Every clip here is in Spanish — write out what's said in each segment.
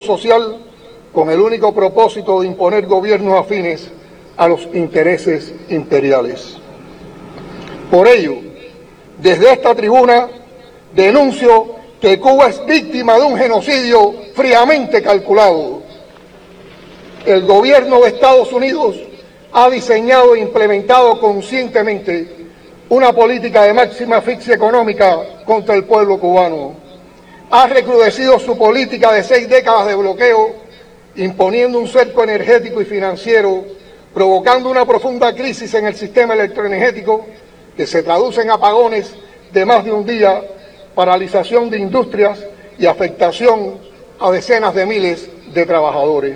social con el único propósito de imponer gobiernos afines a los intereses imperiales. Por ello, desde esta tribuna denuncio que Cuba es víctima de un genocidio fríamente calculado. El gobierno de Estados Unidos ha diseñado e implementado conscientemente una política de máxima asfixia económica contra el pueblo cubano. Ha recrudecido su política de 6 décadas de bloqueo, imponiendo un cerco energético y financiero, provocando una profunda crisis en el sistema electroenergético que se traduce en apagones de más de un día, paralización de industrias y afectación a decenas de miles de trabajadores.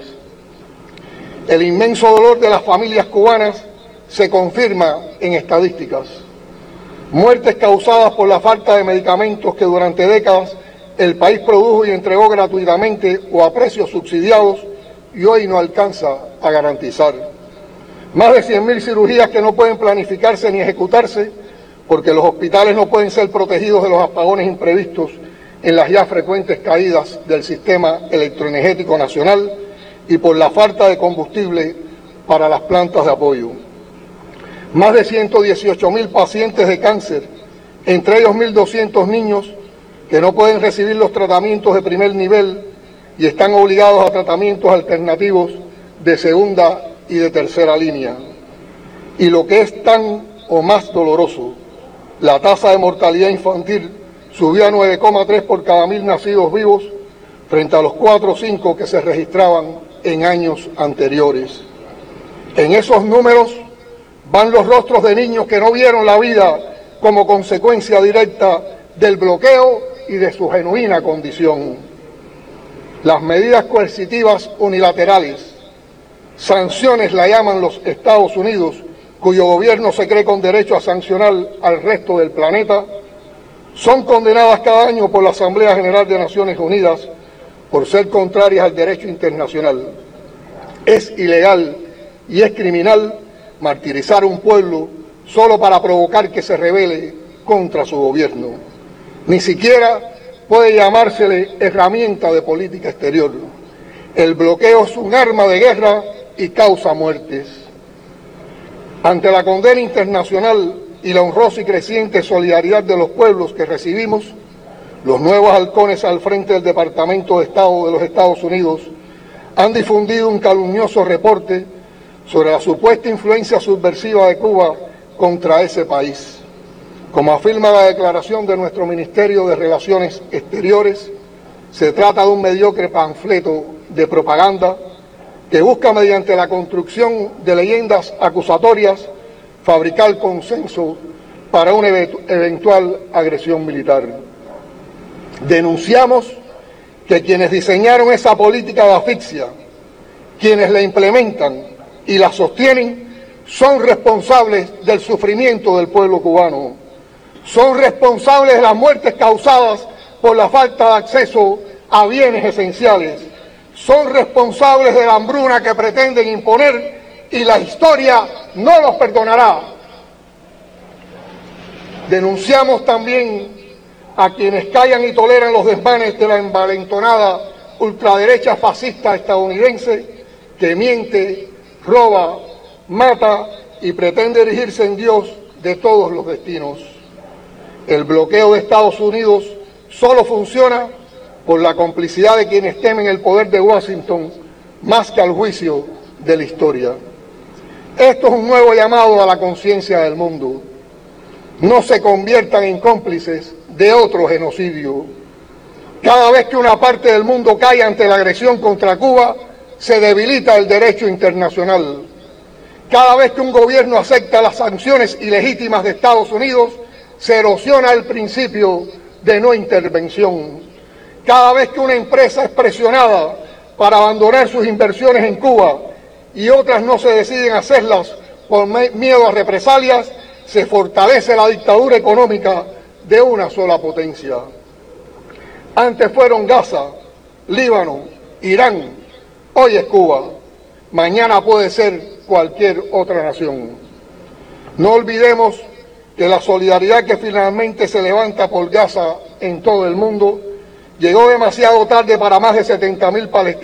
El inmenso dolor de las familias cubanas se confirma en estadísticas. Muertes causadas por la falta de medicamentos que durante décadas el país produjo y entregó gratuitamente o a precios subsidiados y hoy no alcanza a garantizar. Más de 100.000 cirugías que no pueden planificarse ni ejecutarse porque los hospitales no pueden ser protegidos de los apagones imprevistos en las ya frecuentes caídas del sistema electroenergético nacional y por la falta de combustible para las plantas de apoyo. Más de 118.000 pacientes de cáncer, entre ellos 1.200 niños que no pueden recibir los tratamientos de primer nivel y están obligados a tratamientos alternativos de segunda y de tercera línea. Y lo que es tan o más doloroso, la tasa de mortalidad infantil subió a 9,3 por cada 1.000 nacidos vivos frente a los 4 o 5 que se registraban en años anteriores. En esos números van los rostros de niños que no vieron la vida como consecuencia directa del bloqueo y de su genuina condición. Las medidas coercitivas unilaterales, sanciones la llaman los Estados Unidos, cuyo gobierno se cree con derecho a sancionar al resto del planeta, son condenadas cada año por la Asamblea General de Naciones Unidas por ser contrarias al derecho internacional. Es ilegal y es criminal martirizar a un pueblo solo para provocar que se rebele contra su gobierno. Ni siquiera puede llamársele herramienta de política exterior. El bloqueo es un arma de guerra y causa muertes. Ante la condena internacional y la honrosa y creciente solidaridad de los pueblos que recibimos, los nuevos halcones al frente del Departamento de Estado de los Estados Unidos han difundido un calumnioso reporte sobre la supuesta influencia subversiva de Cuba contra ese país. Como afirma la declaración de nuestro Ministerio de Relaciones Exteriores, se trata de un mediocre panfleto de propaganda que busca, mediante la construcción de leyendas acusatorias, fabricar consenso para una eventual agresión militar. Denunciamos que quienes diseñaron esa política de asfixia, quienes la implementan y la sostienen, son responsables del sufrimiento del pueblo cubano, son responsables de las muertes causadas por la falta de acceso a bienes esenciales, son responsables de la hambruna que pretenden imponer y la historia no los perdonará. Denunciamos también a quienes callan y toleran los desmanes de la envalentonada ultraderecha fascista estadounidense que miente, roba, mata y pretende erigirse en Dios de todos los destinos. El bloqueo de Estados Unidos solo funciona por la complicidad de quienes temen el poder de Washington más que al juicio de la historia. Esto es un nuevo llamado a la conciencia del mundo. No se conviertan en cómplices de otro genocidio. Cada vez que una parte del mundo cae ante la agresión contra Cuba, se debilita el derecho internacional. Cada vez que un gobierno acepta las sanciones ilegítimas de Estados Unidos, se erosiona el principio de no intervención. Cada vez que una empresa es presionada para abandonar sus inversiones en Cuba y otras no se deciden hacerlas por miedo a represalias, se fortalece la dictadura económica de una sola potencia. Antes fueron Gaza, Líbano, Irán, hoy es Cuba, mañana puede ser cualquier otra nación. No olvidemos que la solidaridad que finalmente se levanta por Gaza en todo el mundo llegó demasiado tarde para más de 70.000 palestinos